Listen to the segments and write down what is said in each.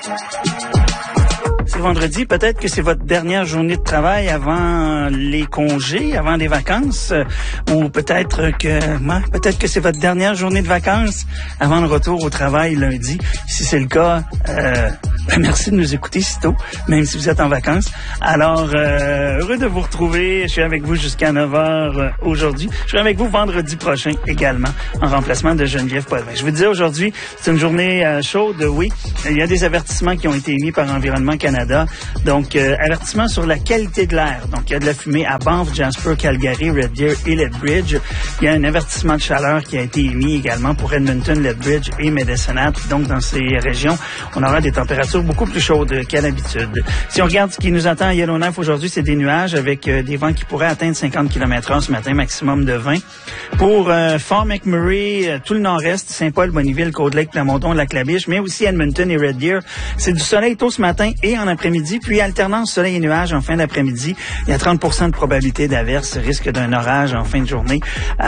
C'est vendredi, peut-être que c'est votre dernière journée de travail avant les congés, avant les vacances, ou peut-être que c'est votre dernière journée de vacances avant le retour au travail lundi. Si c'est le cas, merci de nous écouter si tôt, même si vous êtes en vacances. Alors, heureux de vous retrouver. Je suis avec vous jusqu'à 9h aujourd'hui. Je serai avec vous vendredi prochain également, en remplacement de Geneviève Potvin. Je vous disais aujourd'hui, c'est une journée chaude, oui. Il y a des avertissements qui ont été émis par Environnement Canada. Donc, avertissement sur la qualité de l'air. Donc, il y a de la fumée à Banff, Jasper, Calgary, Red Deer et Lethbridge. Il y a un avertissement de chaleur qui a été émis également pour Edmonton, Lethbridge et Medicine Hat. Donc, dans ces régions, on aura des températures beaucoup plus chaudes qu'à l'habitude. Si on regarde ce qui nous attend à Yellowknife aujourd'hui, c'est des nuages avec des vents qui pourraient atteindre 50 km/h ce matin, maximum de 20. Pour Fort McMurray, tout le nord-est, Saint-Paul, Bonnyville, Cold-Lake, Plamondon, Lac-La-Biche, mais aussi Edmonton et Red Deer. C'est du soleil tôt ce matin et en après-midi, puis alternance soleil et nuages en fin d'après-midi. Il y a 30% de probabilité d'averse, risque d'un orage en fin de journée.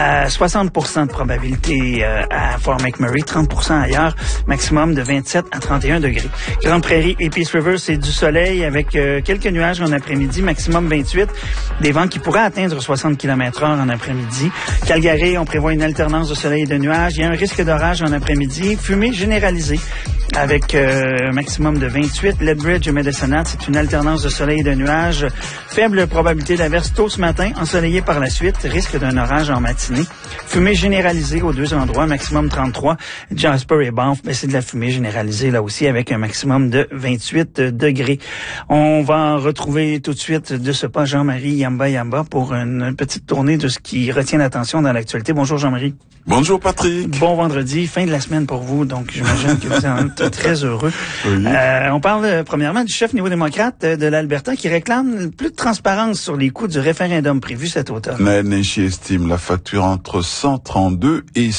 60% de probabilité à Fort McMurray, 30% ailleurs, maximum de 27 à 31 degrés. Grande Prairie et Peace River, c'est du soleil avec quelques nuages en après-midi, maximum 28. Des vents qui pourraient atteindre 60 km/h en après-midi. Calgary, on prévoit une alternance de soleil et de nuages. Il y a un risque d'orage en après-midi. Fumée généralisée avec un maximum de 28. Lethbridge et Medicine Hat, c'est une alternance de soleil et de nuages. Faible probabilité d'averse tôt ce matin, ensoleillé par la suite, risque d'un orage en matinée. Fumée généralisée aux deux endroits, maximum 33. Jasper et Banff, c'est de la fumée généralisée là aussi avec un maximum de 28 degrés. On va retrouver tout de suite de ce pas Jean-Marie Yamba pour une petite tournée de ce qui retient l'attention dans l'actualité. Bonjour Jean-Marie. Bonjour Patrick. Bon vendredi, fin de la semaine pour vous, donc j'imagine que vous êtes très heureux. Oui. On parle premièrement du chef néo-démocrate de l'Alberta qui réclame plus de transparence sur les coûts du référendum prévu cet automne. Nenshi estime la facture entre 132 et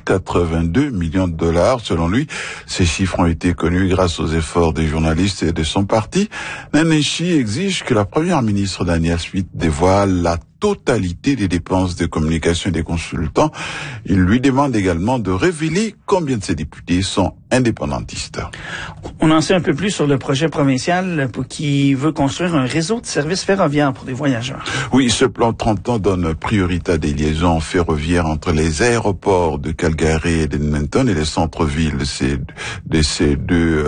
182 millions de dollars. Selon lui, ces chiffres ont été connus grâce aux efforts des journalistes et de son parti. Nenshi exige que la première ministre Danielle Smith dévoile la totalité des dépenses de communication des consultants. Il lui demande également de révéler combien de ses députés sont indépendantistes. On en sait un peu plus sur le projet provincial qui veut construire un réseau de services ferroviaires pour les voyageurs. Oui, ce plan de 30 ans donne priorité à des liaisons ferroviaires entre les aéroports de Calgary et d'Edmonton et les centres-villes de ces deux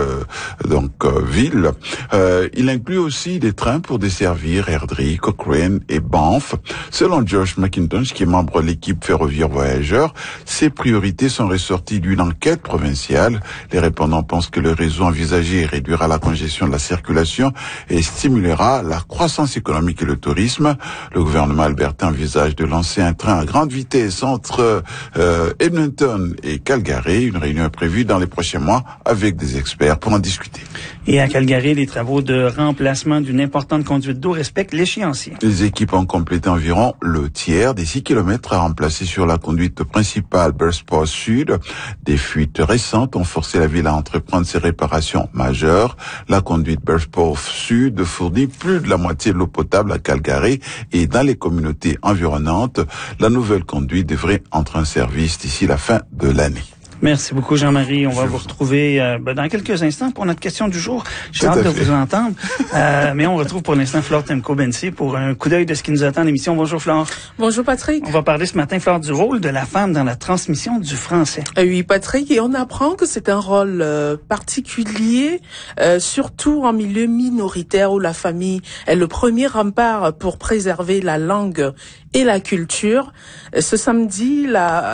villes. Il inclut aussi des trains pour desservir Airdrie, Cochrane et Banff. Selon Josh McIntosh, qui est membre de l'équipe ferroviaire voyageurs, ces priorités sont ressorties d'une enquête provinciale. Les répondants pensent que le réseau envisagé réduira la congestion de la circulation et stimulera la croissance économique et le tourisme. Le gouvernement albertain envisage de lancer un train à grande vitesse entre Edmonton et Calgary. Une réunion est prévue dans les prochains mois avec des experts pour en discuter. Et à Calgary, les travaux de remplacement d'une importante conduite d'eau respectent l'échéancier. Les équipes ont complété environ le tiers des 6 kilomètres à remplacer sur la conduite principale Bursport Sud. Des fuites récentes ont forcé la ville à entreprendre ces réparations majeures. La conduite Bursport Sud fournit plus de la moitié de l'eau potable à Calgary et dans les communautés environnantes. La nouvelle conduite devrait entrer en service d'ici la fin de l'année. Merci beaucoup, Jean-Marie. On va vous retrouver dans quelques instants pour notre question du jour. J'ai hâte de vous entendre. Mais on retrouve pour l'instant Flore Temko-Bensi pour un coup d'œil de ce qui nous attend à l'émission. Bonjour, Flore. Bonjour, Patrick. On va parler ce matin, Flore, du rôle de la femme dans la transmission du français. Oui, Patrick, et on apprend que c'est un rôle particulier, surtout en milieu minoritaire où la famille est le premier rempart pour préserver la langue et la culture. Ce samedi,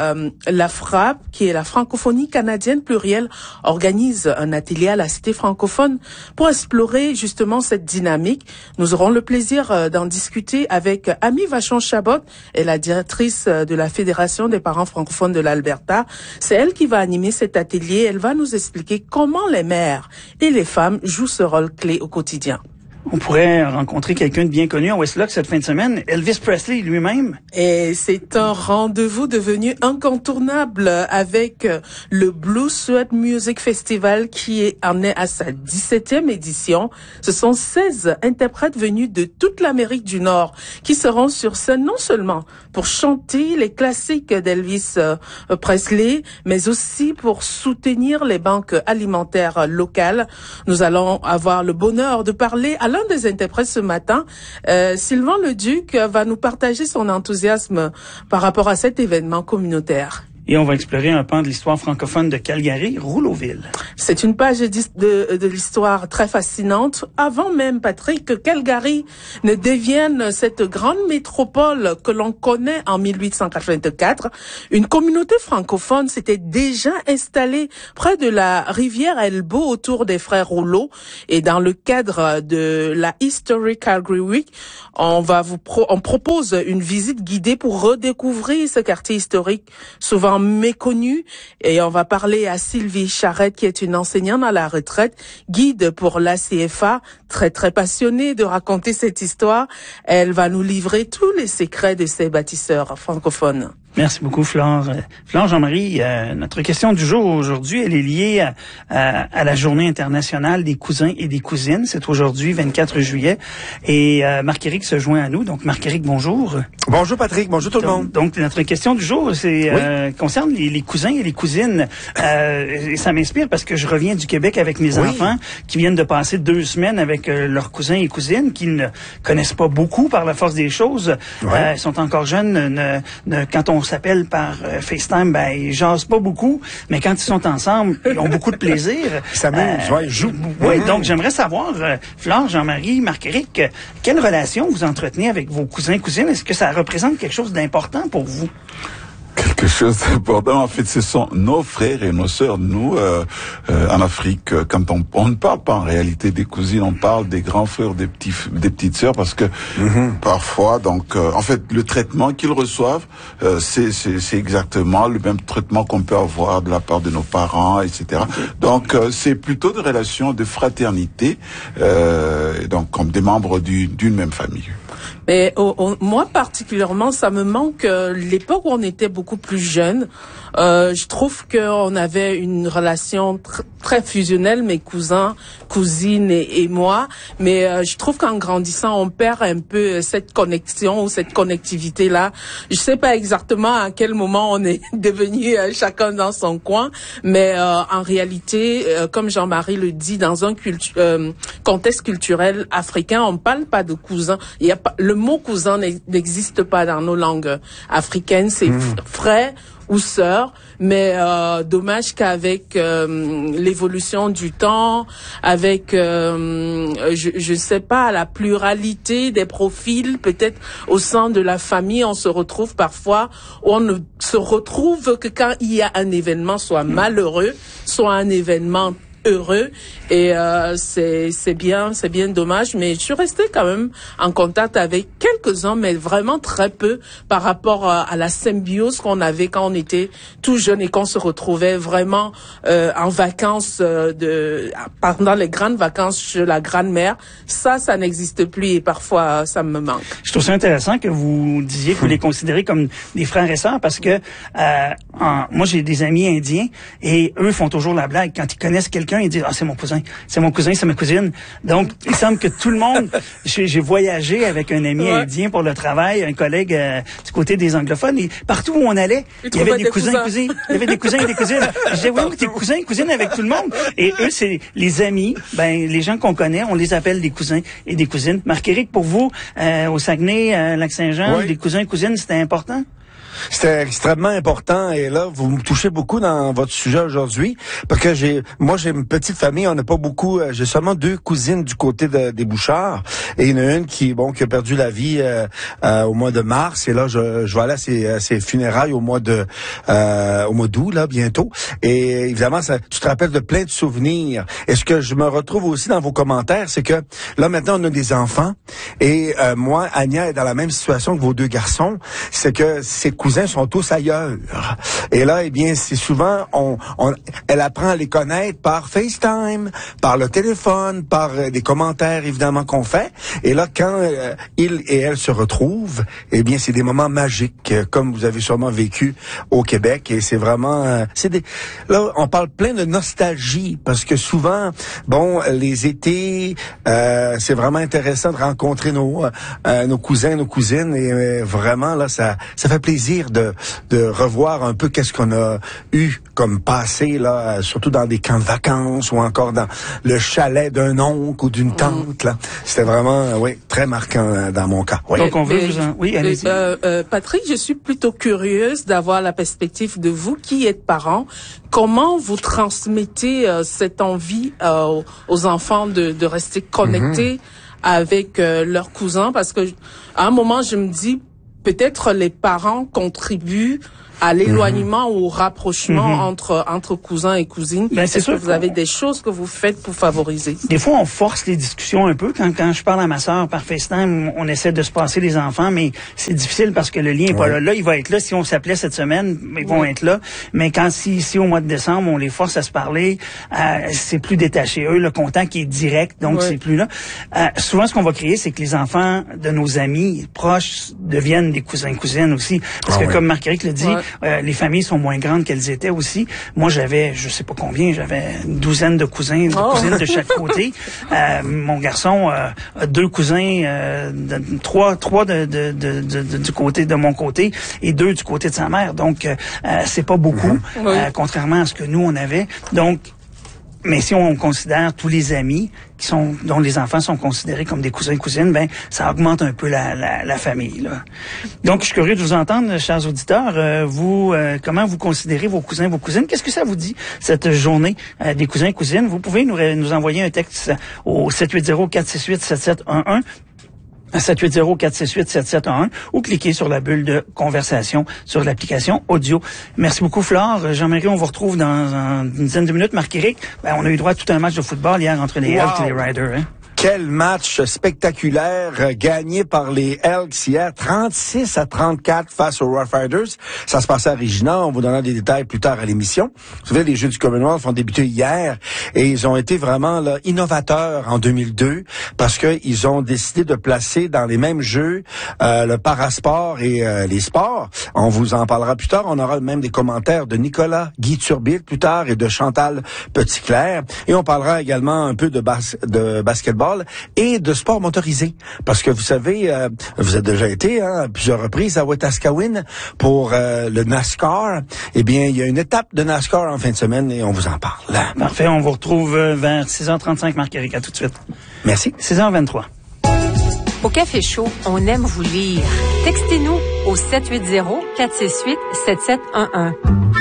la FRAP, qui est la francophonie canadienne plurielle, organise un atelier à la Cité francophone pour explorer justement cette dynamique. Nous aurons le plaisir d'en discuter avec Amy Vachon-Chabot, elle est la directrice de la Fédération des parents francophones de l'Alberta. C'est elle qui va animer cet atelier. Elle va nous expliquer comment les mères et les femmes jouent ce rôle clé au quotidien. On pourrait rencontrer quelqu'un de bien connu à Westlock cette fin de semaine, Elvis Presley lui-même. Et c'est un rendez-vous devenu incontournable avec le Blue Sweat Music Festival qui en est à sa 17e édition. Ce sont 16 interprètes venus de toute l'Amérique du Nord qui seront sur scène non seulement pour chanter les classiques d'Elvis Presley, mais aussi pour soutenir les banques alimentaires locales. Nous allons avoir le bonheur de parler à l'un des interprètes ce matin. Sylvain Leduc va nous partager son enthousiasme par rapport à cet événement communautaire. Et on va explorer un pan de l'histoire francophone de Calgary, Rouleauville. C'est une page de l'histoire très fascinante. Avant même, Patrick, que Calgary ne devienne cette grande métropole que l'on connaît en 1884, une communauté francophone s'était déjà installée près de la rivière Elbow autour des frères Rouleau. Et dans le cadre de la Historic Calgary Week, on propose une visite guidée pour redécouvrir ce quartier historique souvent méconnu, et on va parler à Sylvie Charette qui est une enseignante à la retraite, guide pour l'ACFA, très passionnée de raconter cette histoire. Elle va nous livrer tous les secrets de ces bâtisseurs francophones. Merci beaucoup, Flore. Flore, Jean-Marie, notre question du jour aujourd'hui, elle est liée à la Journée internationale des cousins et des cousines. C'est aujourd'hui, 24 juillet. Et Marc-Éric se joint à nous. Donc, Marc-Éric, bonjour. Bonjour, Patrick. Bonjour tout le monde. Donc, notre question du jour, c'est concerne les cousins et les cousines. Et ça m'inspire parce que je reviens du Québec avec mes enfants qui viennent de passer 2 semaines avec leurs cousins et cousines qu'ils ne connaissent pas beaucoup par la force des choses. Ils sont encore jeunes. Quand on s'appelle par FaceTime, ils jasent pas beaucoup, mais quand ils sont ensemble, ils ont beaucoup de plaisir. Ils s'amusent, ils jouent. Oui, donc j'aimerais savoir, Flore, Jean-Marie, Marc-Éric, quelle relation vous entretenez avec vos cousins et cousines? Est-ce que ça représente quelque chose d'important pour vous? Quelque chose d'important, en fait, ce sont nos frères et nos sœurs. Nous, en Afrique, quand on ne parle pas en réalité des cousines, on parle des grands frères, des petites sœurs, parce que parfois, donc, en fait, le traitement qu'ils reçoivent, c'est exactement le même traitement qu'on peut avoir de la part de nos parents, etc. Donc, c'est plutôt des relations de fraternité, donc comme des membres d'une même famille. Mais moi particulièrement, ça me manque l'époque où on était beaucoup plus jeunes. Je trouve qu'on avait une relation très fusionnelle, mes cousins, cousines et moi. Mais je trouve qu'en grandissant, on perd un peu cette connexion ou cette connectivité-là. Je sais pas exactement à quel moment on est devenu chacun dans son coin, mais en réalité, comme Jean-Marie le dit, dans un contexte culturel africain, on parle pas de cousins. Il y a pas, le mot cousin n'existe pas dans nos langues africaines. C'est frère ou sœur, mais dommage qu'avec l'évolution du temps, avec je sais pas, la pluralité des profils, peut-être au sein de la famille, on se retrouve parfois où on ne se retrouve que quand il y a un événement, soit malheureux, soit un événement heureux, et c'est bien dommage, mais je suis restée quand même en contact avec quelques-uns, mais vraiment très peu par rapport à la symbiose qu'on avait quand on était tout jeune et qu'on se retrouvait vraiment en vacances pendant les grandes vacances chez la grand-mère. Ça n'existe plus et parfois ça me manque. Je trouve ça intéressant que vous disiez que vous les considérez comme des frères et sœurs, parce que moi j'ai des amis indiens et eux font toujours la blague quand ils connaissent quelqu'un. Ils disent, c'est mon cousin, c'est ma cousine. Donc, il semble que tout le monde, j'ai voyagé avec un ami indien pour le travail, un collègue du côté des anglophones, et partout où on allait, il y avait des cousins et cousines. Il y avait des cousins et des cousines. Je disais, oui, t'es cousins et cousines avec tout le monde. Et eux, c'est les amis, les gens qu'on connaît, on les appelle des cousins et des cousines. Marc-Éric, pour vous, au Saguenay, Lac-Saint-Jean, les cousins et cousines, c'était important? C'était extrêmement important, et là, vous me touchez beaucoup dans votre sujet aujourd'hui, parce que j'ai une petite famille, on n'a pas beaucoup, j'ai seulement 2 cousines du côté des Bouchards, et il y en a une qui a perdu la vie au mois de mars, et là, je vais aller à ses funérailles au mois d'août, là, bientôt, et évidemment, tu te rappelles de plein de souvenirs, et ce que je me retrouve aussi dans vos commentaires, c'est que là, maintenant, on a des enfants, et moi, Anya est dans la même situation que vos 2 garçons, c'est que ses cousins cousins sont tous ailleurs. Et là, eh bien, c'est souvent, elle apprend à les connaître par FaceTime, par le téléphone, par des commentaires, évidemment, qu'on fait. Et là, quand ils et elles se retrouvent, eh bien, c'est des moments magiques, comme vous avez sûrement vécu au Québec. Et c'est vraiment, là, on parle plein de nostalgie, parce que souvent, bon, les étés, c'est vraiment intéressant de rencontrer nos cousins, nos cousines, et vraiment, là, ça fait plaisir de revoir un peu qu'est-ce qu'on a eu comme passé, là, surtout dans des camps de vacances ou encore dans le chalet d'un oncle ou d'une tante, là. C'était vraiment, oui, très marquant dans mon cas. Oui. Donc, on veut vous en... Oui, allez-y. Patrick, je suis plutôt curieuse d'avoir la perspective de vous qui êtes parents. Comment vous transmettez cette envie aux enfants de rester connectés avec leurs cousins? Parce que à un moment, je me dis, peut-être les parents contribuent à l'éloignement ou au rapprochement entre cousins et cousines. Ben, c'est sûr que vous avez des choses que vous faites pour favoriser? Des fois, on force les discussions un peu. Quand je parle à ma sœur par FaceTime, on essaie de se passer les enfants, mais c'est difficile parce que le lien est pas là. Là, il va être là. Si on s'appelait cette semaine, ils vont être là. Mais quand ici, au mois de décembre, on les force à se parler, c'est plus détaché. Eux, le contact est direct, donc c'est plus là. Souvent, ce qu'on va créer, c'est que les enfants de nos amis proches deviennent des cousins-cousines aussi. Parce que comme Marc-Éric le dit, les familles sont moins grandes qu'elles étaient aussi. Moi, j'avais, je sais pas combien, j'avais une douzaine de cousins, cousines de chaque côté. Mon garçon a 2 cousins, 3 du côté de mon côté et 2 du côté de sa mère. Donc, c'est pas beaucoup, contrairement à ce que nous, on avait. Donc, mais si on considère tous les amis dont les enfants sont considérés comme des cousins et cousines, ben ça augmente un peu la famille, là. Donc je suis curieux de vous entendre, chers auditeurs, vous comment vous considérez vos cousins, vos cousines? Qu'est-ce que ça vous dit cette journée des cousins et cousines? Vous pouvez nous envoyer un texte au 780-468-7711. 780-468-7711 ou cliquez sur la bulle de conversation sur l'application audio. Merci beaucoup, Flore. Jean-Marie, on vous retrouve dans une dizaine de minutes. Marc-Éric, on a eu droit à tout un match de football hier entre les Elks et les Riders. Hein? Quel match spectaculaire gagné par les Elks hier, 36-34 face aux Rough Riders. Ça se passait à Regina, on vous donnera des détails plus tard à l'émission. Vous savez, les Jeux du Commonwealth ont débuté hier et ils ont été vraiment là, innovateurs en 2002 parce que ils ont décidé de placer dans les mêmes jeux le parasport et les sports. On vous en parlera plus tard. On aura même des commentaires de Nicolas Guy Turbide plus tard et de Chantal Petitclerc. Et on parlera également un peu de basketball et de sport motorisé. Parce que vous savez, vous avez déjà été à plusieurs reprises à Wetaskiwin pour le NASCAR. Eh bien, il y a une étape de NASCAR en fin de semaine et on vous en parle. Parfait, on vous retrouve vers 6h35, Marc-Éric. À tout de suite. Merci. 6h23. Au Café Chaud, on aime vous lire. Textez-nous au 780-468-7711.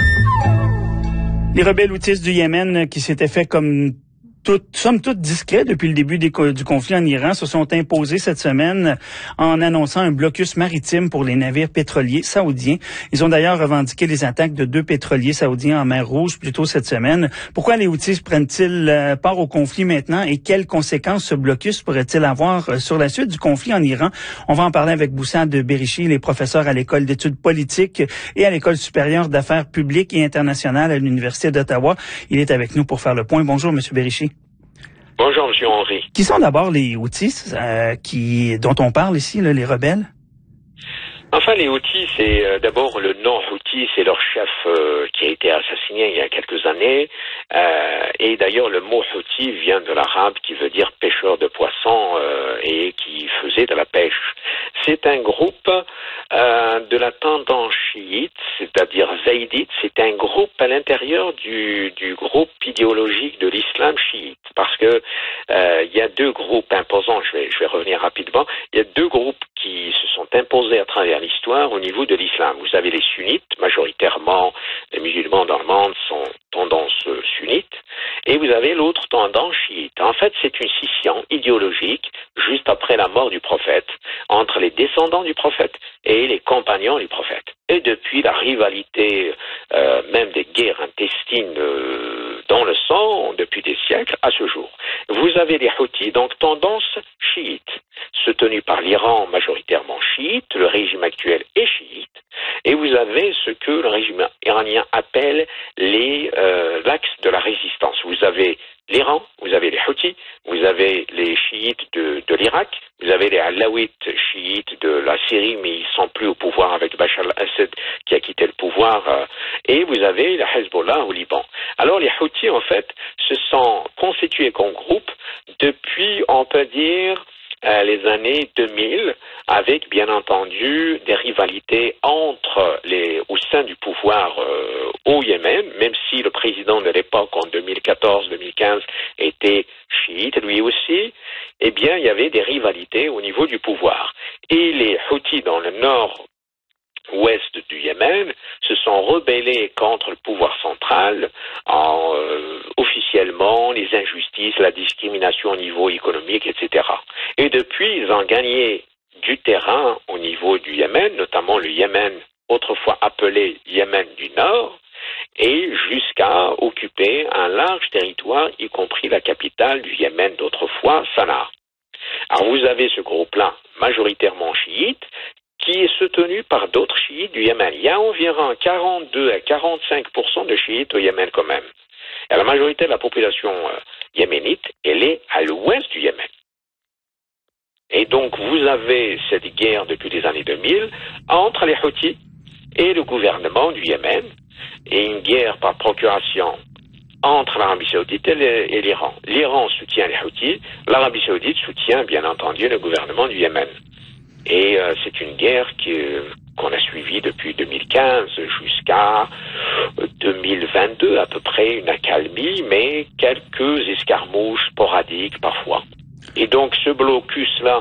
Les rebelles houthis du Yémen qui s'étaient fait comme somme toute discrets depuis le début du conflit en Iran, se sont imposés cette semaine en annonçant un blocus maritime pour les navires pétroliers saoudiens. Ils ont d'ailleurs revendiqué les attaques de 2 pétroliers saoudiens en mer Rouge plus tôt cette semaine. Pourquoi les Houthis prennent-ils part au conflit maintenant et quelles conséquences ce blocus pourrait-il avoir sur la suite du conflit en Iran? On va en parler avec Boussad Berichi, il est professeur à l'École d'études politiques et à l'École supérieure d'affaires publiques et internationales à l'Université d'Ottawa. Il est avec nous pour faire le point. Bonjour, Monsieur Berichi. Bonjour, M. Henry. Qui sont d'abord les Houthis dont on parle ici, là, les rebelles? Enfin, les Houthis, c'est d'abord le nom Houthi, c'est leur chef qui a été assassiné il y a quelques années. Et d'ailleurs, le mot Houthi vient de l'arabe qui veut dire pêcheur de poissons et qui faisait de la pêche. C'est un groupe de la tendance chiite, c'est-à-dire zaïdite. C'est un groupe à l'intérieur du groupe idéologique de l'islam chiite. Parce que il y a 2 groupes imposants, je vais revenir rapidement, il y a 2 groupes qui se sont imposés à travers l'histoire au niveau de l'islam. Vous avez les sunnites, majoritairement les musulmans dans le monde sont tendance sunnite, et vous avez l'autre tendance chiite. En fait, c'est une scission idéologique juste après la mort du prophète entre les descendants du prophète et les compagnons du prophète. Et depuis la rivalité, même des guerres intestines dans le sang, depuis des siècles à ce jour. Vous avez les Houthis, donc tendance chiite. soutenu par l'Iran, majoritairement chiite. Le régime actuel est chiite. Et vous avez ce que le régime iranien appelle l'axe de la résistance. Vous avez l'Iran, vous avez les Houthis, vous avez les chiites de l'Irak, vous avez les alaouites chiites de la Syrie, mais ils sont plus au pouvoir avec Bachar al-Assad qui a quitté le pouvoir, et vous avez la Hezbollah au Liban. Alors les Houthis, en fait, se sont constitués comme groupe depuis, on peut dire, les années 2000, avec bien entendu des rivalités au sein du pouvoir au Yémen, même si le président de l'époque en 2014-2015 était chiite lui aussi, eh bien il y avait des rivalités au niveau du pouvoir. Et les Houthis dans le nord-ouest du Yémen se sont rebellés contre le pouvoir central en officiellement les injustices, la discrimination au niveau économique, etc. Et depuis, ils ont gagné du terrain au niveau du Yémen, notamment le Yémen, autrefois appelé Yémen du Nord, et jusqu'à occuper un large territoire, y compris la capitale du Yémen d'autrefois, Sanaa. Alors vous avez ce groupe-là, majoritairement chiite, qui est soutenu par d'autres chiites du Yémen. Il y a environ 42 à 45% de chiites au Yémen quand même. Et la majorité de la population yéménite, elle est à l'ouest du Yémen. Et donc vous avez cette guerre depuis les années 2000 entre les Houthis et le gouvernement du Yémen, et une guerre par procuration entre l'Arabie Saoudite et l'Iran. L'Iran soutient les Houthis, l'Arabie Saoudite soutient bien entendu le gouvernement du Yémen. Et c'est une guerre qu'on a suivie depuis 2015 jusqu'à 2022 à peu près, une accalmie, mais quelques escarmouches sporadiques parfois. Et donc ce blocus-là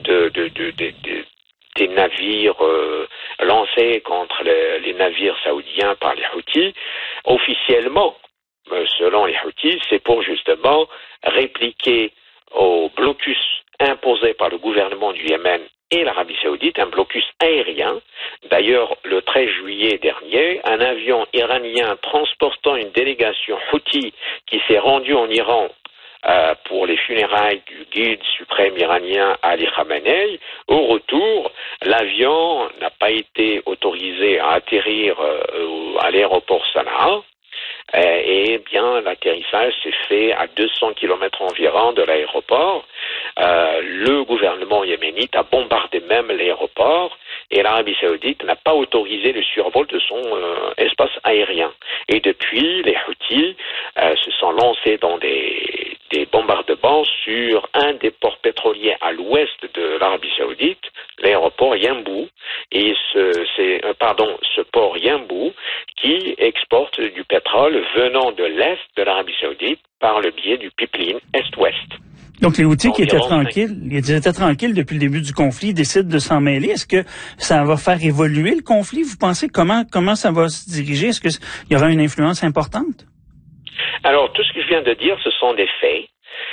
des navires lancés contre les navires saoudiens par les Houthis, officiellement, selon les Houthis, c'est pour justement répliquer au blocus imposé par le gouvernement du Yémen et l'Arabie Saoudite, un blocus aérien. D'ailleurs, le 13 juillet dernier, un avion iranien transportant une délégation Houthi qui s'est rendue en Iran pour les funérailles du guide suprême iranien Ali Khamenei, au retour, l'avion n'a pas été autorisé à atterrir à l'aéroport Sanaa. Et bien, l'atterrissage s'est fait à 200 km environ de l'aéroport. Le gouvernement yéménite a bombardé même l'aéroport et l'Arabie Saoudite n'a pas autorisé le survol de son espace aérien. Et depuis, les Houthis se sont lancés dans des bombardements sur un des ports pétroliers à l'ouest de l'Arabie Saoudite, l'aéroport Yanbu, et ce port Yanbu qui exporte du pétrole venant de l'est de l'Arabie Saoudite par le biais du pipeline Est-Ouest. Donc les Houthis qui étaient tranquilles, depuis le début du conflit, décident de s'en mêler. Est-ce que ça va faire évoluer le conflit? Vous pensez comment ça va se diriger? Est-ce qu'il y aura une influence importante? Alors, tout ce que je viens de dire, ce sont des faits.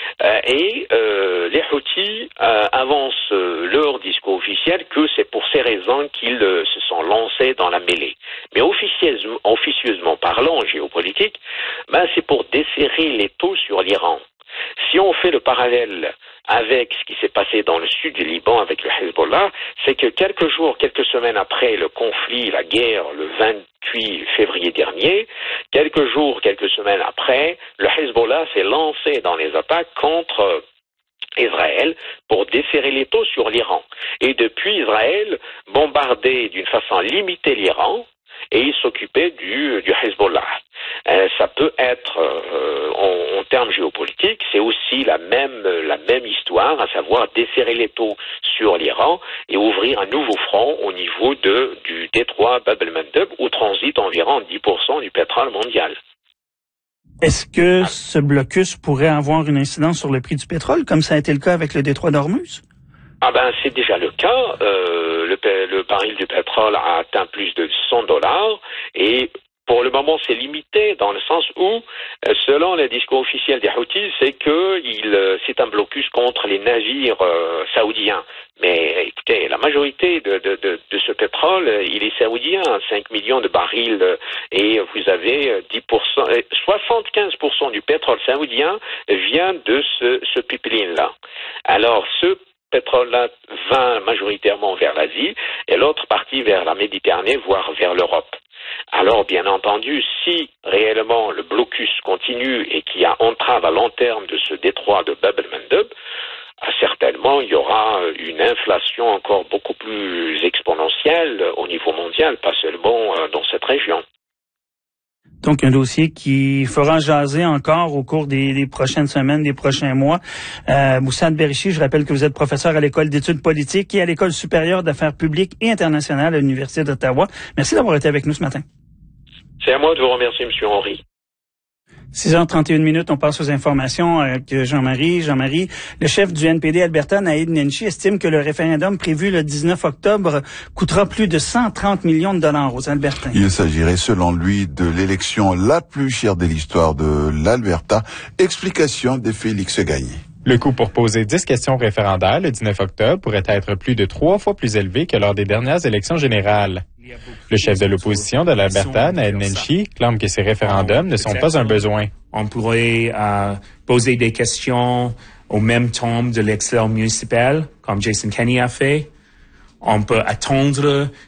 Les Houthis avancent leur discours officiel que c'est pour ces raisons qu'ils se sont lancés dans la mêlée. Mais officieusement parlant, géopolitique, c'est pour desserrer l'étau sur l'Iran. Si on fait le parallèle avec ce qui s'est passé dans le sud du Liban avec le Hezbollah, c'est que quelques semaines après le conflit, la guerre, le 28 février dernier, quelques semaines après, le Hezbollah s'est lancé dans les attaques contre Israël pour desserrer l'étau sur l'Iran. Et depuis, Israël bombardait d'une façon limitée l'Iran et il s'occupait du Hezbollah. Ça peut être, en termes géopolitiques, c'est aussi la même histoire, à savoir desserrer l'étau sur l'Iran et ouvrir un nouveau front au niveau du détroit Bab el-Mandeb où transite environ 10% du pétrole mondial. Est-ce que ce blocus pourrait avoir une incidence sur le prix du pétrole, comme ça a été le cas avec le détroit d'Ormuz? C'est déjà le cas. Le baril de pétrole a atteint plus de $100 et pour le moment, c'est limité dans le sens où, selon le discours officiel des Houthis, c'est c'est un blocus contre les navires saoudiens. Mais écoutez, la majorité de ce pétrole, il est saoudien, 5 millions de barils, et vous avez 75% du pétrole saoudien vient de ce pipeline-là. Alors, ce pétrole-là vint majoritairement vers l'Asie et l'autre partie vers la Méditerranée, voire vers l'Europe. Alors, bien entendu, si réellement le blocus continue et qu'il y a entrave à long terme de ce détroit de Bab el-Mandeb, certainement il y aura une inflation encore beaucoup plus exponentielle au niveau mondial, pas seulement dans cette région. Donc, un dossier qui fera jaser encore au cours des prochaines semaines, des prochains mois. Moussad Berhichi, je rappelle que vous êtes professeur à l'École d'études politiques et à l'École supérieure d'affaires publiques et internationales à l'Université d'Ottawa. Merci d'avoir été avec nous ce matin. C'est à moi de vous remercier, M. Henry. 6h31, on passe aux informations avec Jean-Marie. Jean-Marie, le chef du NPD Alberta, Naheed Nenshi, estime que le référendum prévu le 19 octobre coûtera plus de 130 millions de dollars aux Albertains. Il s'agirait, selon lui, de l'élection la plus chère de l'histoire de l'Alberta. Explication de Félix Gagné. Le coût pour poser 10 questions référendaires le 19 octobre pourrait être plus de 3 fois plus élevé que lors des dernières élections générales. Le chef de l'opposition de l'Alberta, Naheed Nenshi, clame que ces référendums ne sont pas un besoin. On pourrait poser des questions au même temps de l'élection municipale, comme Jason Kenney a fait. On peut attendre